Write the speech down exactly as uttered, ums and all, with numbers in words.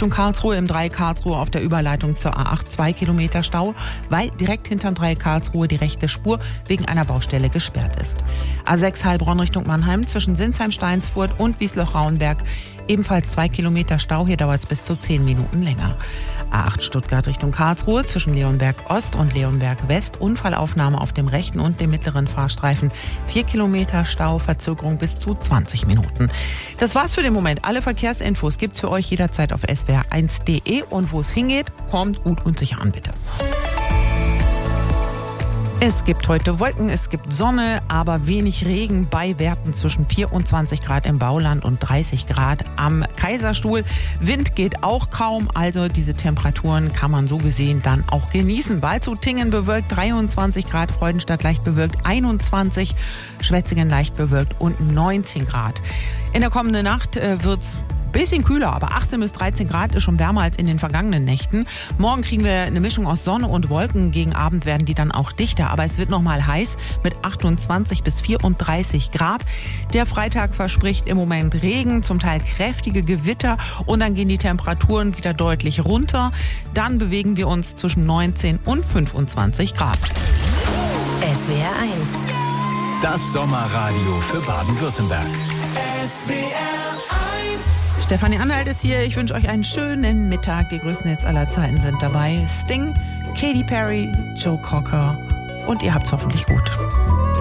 Richtung Karlsruhe im Dreieck Karlsruhe auf der Überleitung zur A acht zwei Kilometer Stau, weil direkt hinterm Dreieck Karlsruhe die rechte Spur wegen einer Baustelle gesperrt ist. A sechs Heilbronn Richtung Mannheim zwischen Sinsheim-Steinsfurt und Wiesloch-Rauenberg ebenfalls zwei Kilometer Stau, hier dauert es bis zu zehn Minuten länger. A acht Stuttgart Richtung Karlsruhe zwischen Leonberg Ost und Leonberg West, Unfallaufnahme auf dem rechten und dem mittleren Fahrstreifen, vier Kilometer Stau, Verzögerung bis zu zwanzig Minuten. Das war's für den Moment. Alle Verkehrsinfos gibt's für euch jederzeit auf s w r eins punkt d e und wo es hingeht, kommt gut und sicher an, bitte. Es gibt heute Wolken, es gibt Sonne, aber wenig Regen bei Werten zwischen vierundzwanzig Grad im Bauland und dreißig Grad am Kaiserstuhl. Wind geht auch kaum, also diese Temperaturen kann man so gesehen dann auch genießen. Waldshut-Tiengen bewölkt dreiundzwanzig Grad, Freudenstadt leicht bewölkt einundzwanzig, Schwetzingen leicht bewölkt und neunzehn Grad. In der kommenden Nacht äh, wird's bisschen kühler, aber achtzehn bis dreizehn Grad ist schon wärmer als in den vergangenen Nächten. Morgen kriegen wir eine Mischung aus Sonne und Wolken. Gegen Abend werden die dann auch dichter, aber es wird noch mal heiß mit achtundzwanzig bis vierunddreißig Grad. Der Freitag verspricht im Moment Regen, zum Teil kräftige Gewitter und dann gehen die Temperaturen wieder deutlich runter. Dann bewegen wir uns zwischen neunzehn und fünfundzwanzig Grad. S W R eins. Das Sommerradio für Baden-Württemberg. S W R eins. Stefanie Anhalt ist hier. Ich wünsche euch einen schönen Mittag. Die größten Hits aller Zeiten sind dabei. Sting, Katy Perry, Joe Cocker und ihr habt's hoffentlich gut.